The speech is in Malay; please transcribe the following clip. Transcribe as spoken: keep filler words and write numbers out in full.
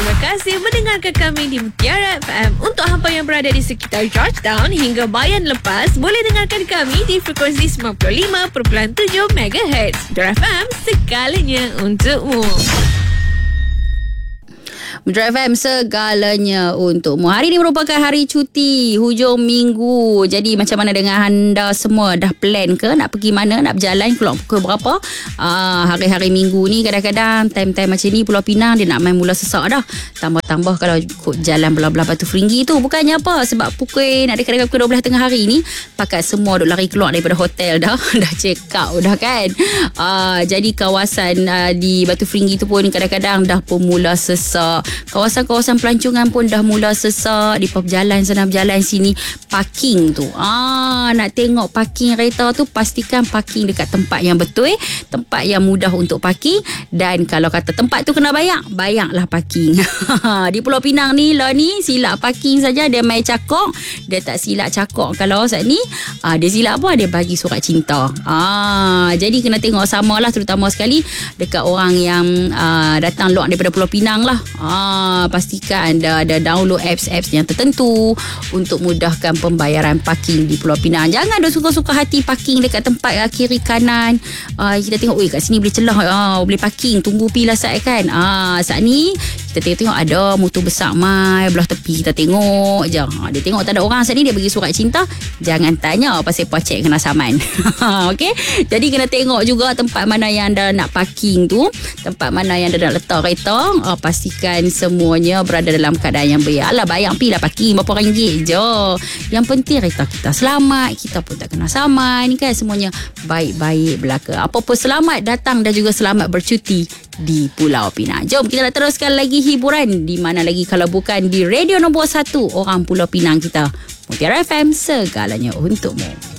Terima kasih mendengarkan kami di Mutiara F M. Untuk hampa yang berada di sekitar Georgetown hingga Bayan Lepas, boleh dengarkan kami di frekuensi sembilan puluh lima perpuluhan tujuh megahertz. Mutiara F M, segalanya untukmu. Mutiara F M, segalanya untukmu. Hari ini merupakan hari cuti hujung minggu. Jadi macam mana dengan anda semua? Dah plan ke nak pergi mana? Nak berjalan keluar pukul berapa? Uh, hari-hari minggu ni kadang-kadang time-time macam ni Pulau Pinang dia nak main mula sesak dah. Tambah-tambah kalau ikut jalan belah-belah Batu Feringgi tu. Bukannya apa, sebab pukul nak dekat-dekat pukul dua belas tengah hari ni pakat semua duk lari keluar daripada hotel dah. Dah check out dah kan. Uh, jadi kawasan uh, di Batu Feringgi tu pun kadang-kadang dah pun mula sesak. Kawasan-kawasan pelancongan pun dah mula sesak. Di berjalan sana berjalan sini. Parking tu ah, nak tengok parking kereta tu, pastikan parking dekat tempat yang betul, tempat yang mudah untuk parking. Dan kalau kata tempat tu kena bayar, bayarlah parking. Di Pulau Pinang ni lah ni silap parking saja dia main cakok. Dia tak silap cakok. Kalau saat ni ah, dia silap apa? Dia bagi surat cinta. ah, Jadi kena tengok samalah, terutama sekali dekat orang yang ah, datang luar daripada Pulau Pinang lah. Ah, pastikan anda ada download apps-apps yang tertentu untuk mudahkan pembayaran parking di Pulau Pinang. Jangan ada suka-suka hati parking dekat tempat uh, kiri kanan. Uh, kita tengok, weh kat sini boleh celah, uh, boleh parking, tunggu pilah saat kan. Ah, uh, saat ni kita tengok-tengok ada motor besar mai belah tepi, kita tengok je. Uh, dia tengok tak ada orang saat ni, dia bagi surat cinta. Jangan tanya pasal pocek kena saman. Okey. Jadi kena tengok juga tempat mana yang anda nak parking tu, tempat mana yang anda nak letak kereta. Uh, pastikan semuanya berada dalam keadaan yang baik. Alah, bayar pi lah parking berapa ringgit je. Yang penting kereta kita selamat, kita pun tak kena saman kan, semuanya baik-baik belaka. Apa-apa selamat datang dan juga selamat bercuti di Pulau Pinang. Jom kita nak teruskan lagi hiburan. Di mana lagi kalau bukan di radio nombor satu orang Pulau Pinang kita, Mutiara F M, segalanya untukmu.